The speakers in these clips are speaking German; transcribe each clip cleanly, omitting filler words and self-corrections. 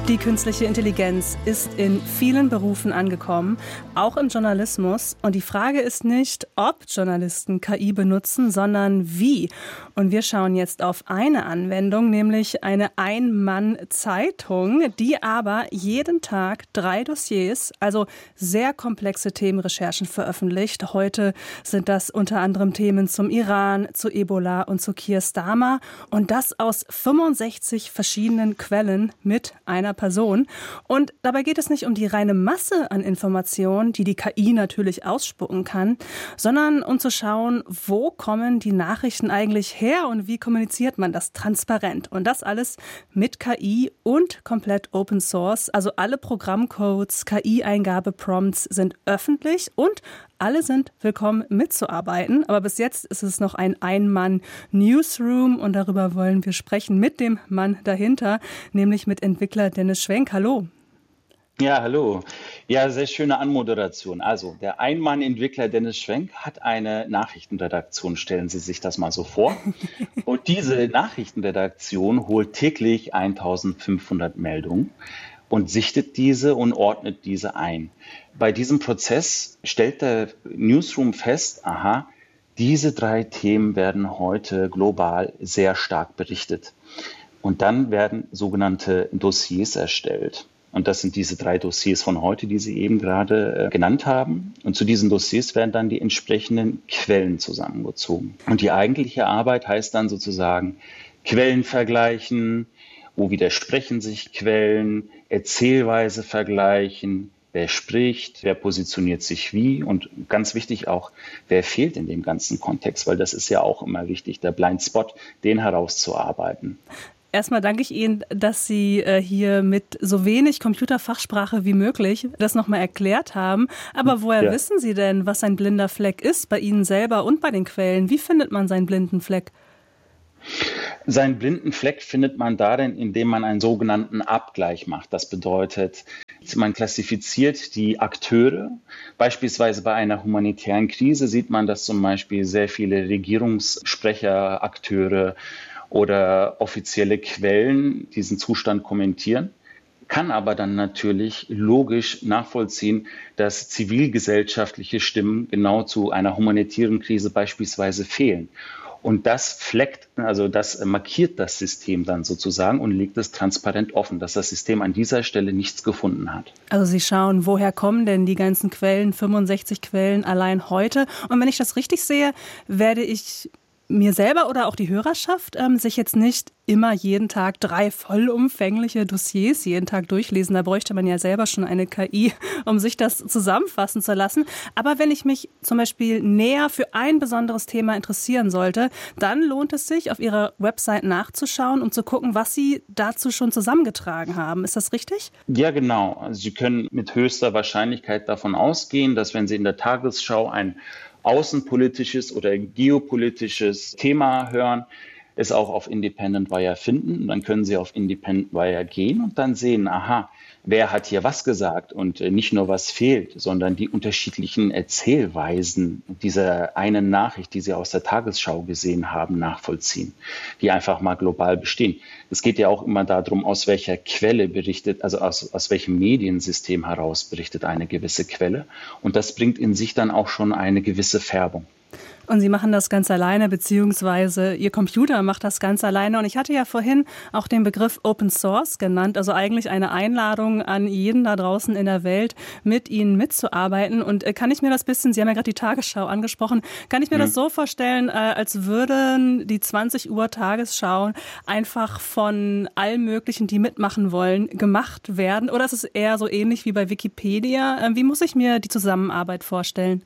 Die künstliche Intelligenz ist in vielen Berufen angekommen, auch im Journalismus. Und die Frage ist nicht, ob Journalisten KI benutzen, sondern wie. Und wir schauen jetzt auf eine Anwendung, nämlich eine Ein-Mann-Zeitung, die aber jeden Tag 3 Dossiers, also sehr komplexe Themenrecherchen veröffentlicht. Heute sind das unter anderem Themen zum Iran, zu Ebola und zu Keir Starmer. Und das aus 65 verschiedenen Quellen mit einer Person. Und dabei geht es nicht um die reine Masse an Informationen, die die KI natürlich ausspucken kann, sondern um zu schauen, wo kommen die Nachrichten eigentlich her und wie kommuniziert man das transparent. Und das alles mit KI und komplett Open Source. Also alle Programmcodes, KI-Eingabe-Prompts sind öffentlich und alle sind willkommen mitzuarbeiten. Aber bis jetzt ist es noch ein Ein-Mann-Newsroom und darüber wollen wir sprechen mit dem Mann dahinter, nämlich mit Entwickler Dennis Schwenk. Hallo. Ja, hallo. Ja, sehr schöne Anmoderation. Also, der Ein-Mann-Entwickler Dennis Schwenk hat eine Nachrichtenredaktion, stellen Sie sich das mal so vor. Und diese Nachrichtenredaktion holt täglich 1500 Meldungen und sichtet diese und ordnet diese ein. Bei diesem Prozess stellt der Newsroom fest, aha, diese 3 Themen werden heute global sehr stark berichtet. Und dann werden sogenannte Dossiers erstellt. Und das sind diese 3 Dossiers von heute, die Sie eben gerade genannt haben. Und zu diesen Dossiers werden dann die entsprechenden Quellen zusammengezogen. Und die eigentliche Arbeit heißt dann sozusagen Quellen vergleichen, wo widersprechen sich Quellen, Erzählweise vergleichen, wer spricht, wer positioniert sich wie und ganz wichtig auch, wer fehlt in dem ganzen Kontext, weil das ist ja auch immer wichtig, der Blindspot, den herauszuarbeiten. Erstmal danke ich Ihnen, dass Sie hier mit so wenig Computerfachsprache wie möglich das nochmal erklärt haben. Aber woher wissen Sie denn, was ein blinder Fleck ist, bei Ihnen selber und bei den Quellen? Wie findet man seinen blinden Fleck? Seinen blinden Fleck findet man darin, indem man einen sogenannten Abgleich macht. Das bedeutet, man klassifiziert die Akteure. Beispielsweise bei einer humanitären Krise sieht man, dass zum Beispiel sehr viele Regierungssprecher, Akteure oder offizielle Quellen diesen Zustand kommentieren, kann aber dann natürlich logisch nachvollziehen, dass zivilgesellschaftliche Stimmen genau zu einer humanitären Krise beispielsweise fehlen. Und das das markiert das System dann sozusagen und legt es transparent offen, dass das System an dieser Stelle nichts gefunden hat. Also Sie schauen, woher kommen denn die ganzen Quellen, 65 Quellen allein heute? Und wenn ich das richtig sehe, werde ich mir selber oder auch die Hörerschaft sich jetzt nicht immer jeden Tag 3 vollumfängliche Dossiers jeden Tag durchlesen. Da bräuchte man ja selber schon eine KI, um sich das zusammenfassen zu lassen. Aber wenn ich mich zum Beispiel näher für ein besonderes Thema interessieren sollte, dann lohnt es sich, auf Ihrer Website nachzuschauen, um zu gucken, was Sie dazu schon zusammengetragen haben. Ist das richtig? Ja, genau. Also Sie können mit höchster Wahrscheinlichkeit davon ausgehen, dass wenn Sie in der Tagesschau ein außenpolitisches oder geopolitisches Thema hören, es auch auf Independent Wire finden. Und dann können Sie auf Independent Wire gehen und dann sehen, aha, wer hat hier was gesagt und nicht nur was fehlt, sondern die unterschiedlichen Erzählweisen dieser einen Nachricht, die Sie aus der Tagesschau gesehen haben, nachvollziehen, die einfach mal global bestehen. Es geht ja auch immer darum, aus welcher Quelle berichtet, also aus welchem Mediensystem heraus berichtet eine gewisse Quelle. Und das bringt in sich dann auch schon eine gewisse Färbung. Und Sie machen das ganz alleine, beziehungsweise Ihr Computer macht das ganz alleine. Und ich hatte ja vorhin auch den Begriff Open Source genannt, also eigentlich eine Einladung an jeden da draußen in der Welt, mit Ihnen mitzuarbeiten. Und kann ich mir das bisschen, Sie haben ja gerade die Tagesschau angesprochen, kann ich mir das so vorstellen, als würden die 20 Uhr Tagesschau einfach von allen möglichen, die mitmachen wollen, gemacht werden? Oder ist es eher so ähnlich wie bei Wikipedia? Wie muss ich mir die Zusammenarbeit vorstellen?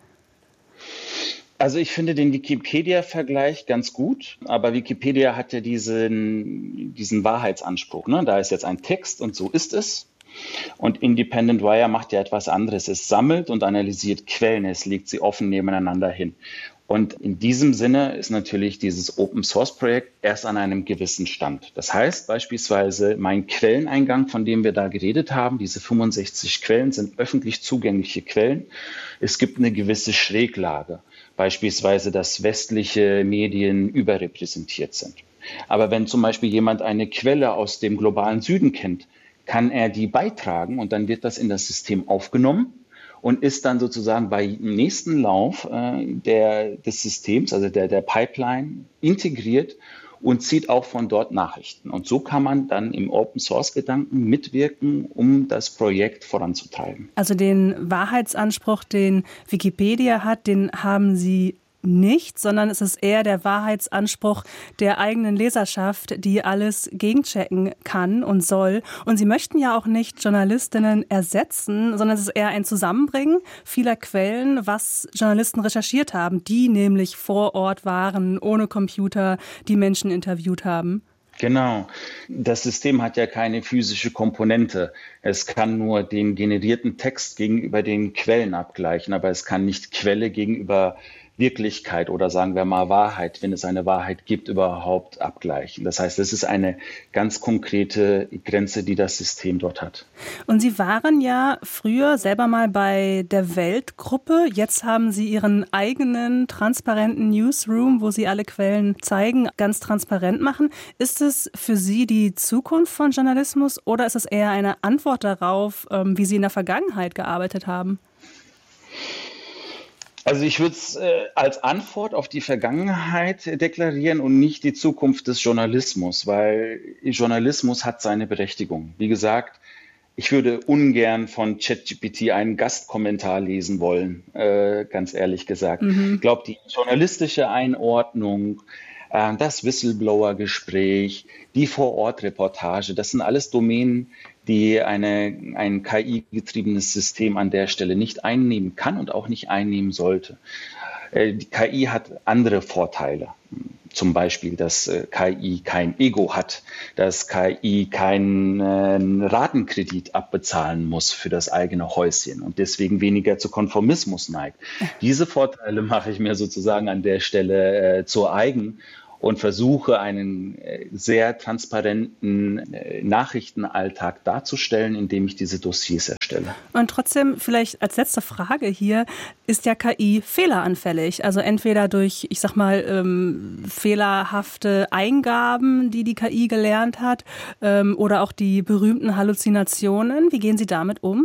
Also ich finde den Wikipedia-Vergleich ganz gut, aber Wikipedia hat ja diesen Wahrheitsanspruch, ne? Da ist jetzt ein Text und so ist es. Und Independent Wire macht ja etwas anderes. Es sammelt und analysiert Quellen, es legt sie offen nebeneinander hin. Und in diesem Sinne ist natürlich dieses Open-Source-Projekt erst an einem gewissen Stand. Das heißt beispielsweise, mein Quelleneingang, von dem wir da geredet haben, diese 65 Quellen sind öffentlich zugängliche Quellen. Es gibt eine gewisse Schräglage, beispielsweise, dass westliche Medien überrepräsentiert sind. Aber wenn zum Beispiel jemand eine Quelle aus dem globalen Süden kennt, kann er die beitragen und dann wird das in das System aufgenommen und ist dann sozusagen beim nächsten Lauf des Systems, also der Pipeline, integriert und zieht auch von dort Nachrichten. Und so kann man dann im Open-Source-Gedanken mitwirken, um das Projekt voranzutreiben. Also den Wahrheitsanspruch, den Wikipedia hat, den haben Sie nicht, sondern es ist eher der Wahrheitsanspruch der eigenen Leserschaft, die alles gegenchecken kann und soll. Und Sie möchten ja auch nicht Journalistinnen ersetzen, sondern es ist eher ein Zusammenbringen vieler Quellen, was Journalisten recherchiert haben, die nämlich vor Ort waren, ohne Computer, die Menschen interviewt haben. Genau. Das System hat ja keine physische Komponente. Es kann nur den generierten Text gegenüber den Quellen abgleichen, aber es kann nicht Quelle gegenüber Wirklichkeit oder sagen wir mal Wahrheit, wenn es eine Wahrheit gibt, überhaupt abgleichen. Das heißt, das ist eine ganz konkrete Grenze, die das System dort hat. Und Sie waren ja früher selber mal bei der Weltgruppe. Jetzt haben Sie Ihren eigenen transparenten Newsroom, wo Sie alle Quellen zeigen, ganz transparent machen. Ist es für Sie die Zukunft von Journalismus oder ist es eher eine Antwort darauf, wie Sie in der Vergangenheit gearbeitet haben? Also ich würde es als Antwort auf die Vergangenheit deklarieren und nicht die Zukunft des Journalismus, weil Journalismus hat seine Berechtigung. Wie gesagt, ich würde ungern von ChatGPT einen Gastkommentar lesen wollen, ganz ehrlich gesagt. Ich glaube, die journalistische Einordnung, das Whistleblower-Gespräch, die Vor-Ort-Reportage, das sind alles Domänen, die ein KI-getriebenes System an der Stelle nicht einnehmen kann und auch nicht einnehmen sollte. Die KI hat andere Vorteile. Zum Beispiel, dass KI kein Ego hat, dass KI keinen Ratenkredit abbezahlen muss für das eigene Häuschen und deswegen weniger zu Konformismus neigt. Diese Vorteile mache ich mir sozusagen an der Stelle zu eigen und versuche, einen sehr transparenten Nachrichtenalltag darzustellen, indem ich diese Dossiers erstelle. Und trotzdem, vielleicht als letzte Frage hier, ist ja KI fehleranfällig? Also entweder durch, ich sag mal, fehlerhafte Eingaben, die KI gelernt hat, oder auch die berühmten Halluzinationen. Wie gehen Sie damit um?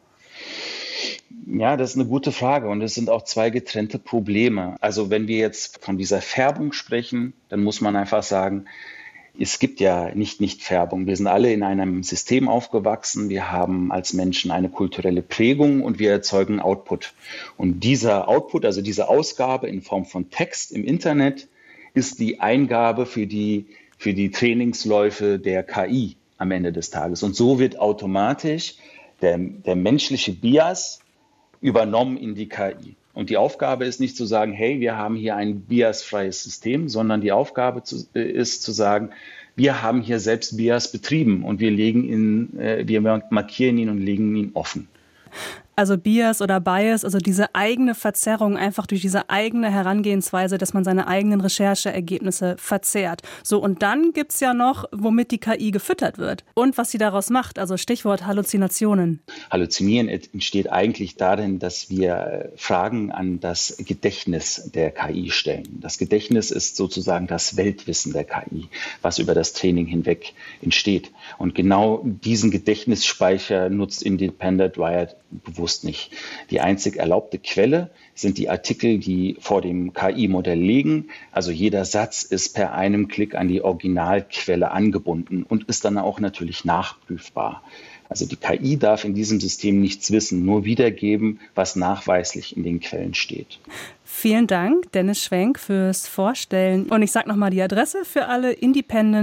Ja, das ist eine gute Frage und es sind auch zwei getrennte Probleme. Also wenn wir jetzt von dieser Färbung sprechen, dann muss man einfach sagen, es gibt ja nicht Färbung. Wir sind alle in einem System aufgewachsen. Wir haben als Menschen eine kulturelle Prägung und wir erzeugen Output. Und dieser Output, also diese Ausgabe in Form von Text im Internet, ist die Eingabe für die Trainingsläufe der KI am Ende des Tages. Und so wird automatisch der menschliche Bias übernommen in die KI. Und die Aufgabe ist nicht zu sagen, hey, wir haben hier ein biasfreies System, sondern die Aufgabe ist zu sagen, wir haben hier selbst Bias betrieben und wir markieren ihn und legen ihn offen. Also Bias oder Bias, also diese eigene Verzerrung einfach durch diese eigene Herangehensweise, dass man seine eigenen Rechercheergebnisse verzerrt. So, und dann gibt's ja noch, womit die KI gefüttert wird und was sie daraus macht, also Stichwort Halluzinationen. Halluzinieren entsteht eigentlich darin, dass wir Fragen an das Gedächtnis der KI stellen. Das Gedächtnis ist sozusagen das Weltwissen der KI, was über das Training hinweg entsteht. Und genau diesen Gedächtnisspeicher nutzt Independent Wired bewusst nicht. Die einzig erlaubte Quelle sind die Artikel, die vor dem KI-Modell liegen. Also jeder Satz ist per einem Klick an die Originalquelle angebunden und ist dann auch natürlich nachprüfbar. Also die KI darf in diesem System nichts wissen, nur wiedergeben, was nachweislich in den Quellen steht. Vielen Dank, Dennis Schwenk, fürs Vorstellen. Und ich sage nochmal die Adresse für alle: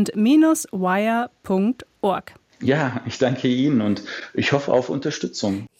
independent-wire.org. Ja, ich danke Ihnen und ich hoffe auf Unterstützung.